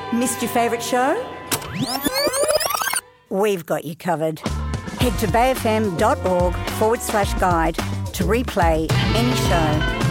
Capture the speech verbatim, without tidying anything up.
Missed your favourite show? We've got you covered. Head to bayfm.org forward slash guide to replay any show.